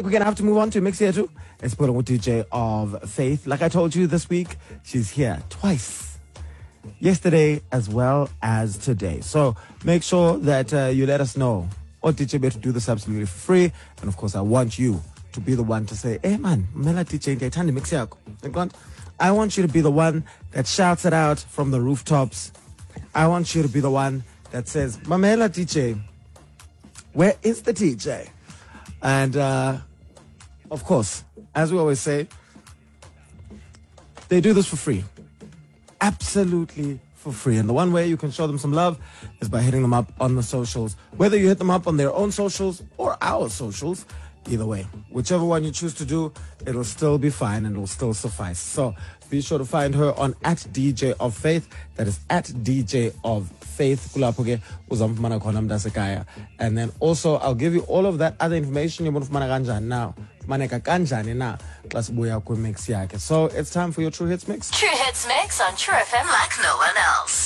we're gonna have to move on to mix here too. It's put on with DJ of Faith. Like I told you this week, she's here twice. Yesterday as well as today. So make sure that you let us know. Or DJ better do this absolutely for free. And of course, I want you to be the one to say, hey man, Mela DJ, mix yako. I want you to be the one that shouts it out from the rooftops. I want you to be the one that says, Mamela DJ, where is the DJ? And of course, as we always say, they do this for free. Absolutely for free. And the one way you can show them some love is by hitting them up on the socials. Whether you hit them up on their own socials or our socials, either way, whichever one you choose to do, it'll still be fine and it'll still suffice. So be sure to find her on @DJ of Faith. That is @DJ of Faith. And then also I'll give you all of that other information you want now. So it's time for your True Hits Mix. True Hits Mix on True FM like no one else.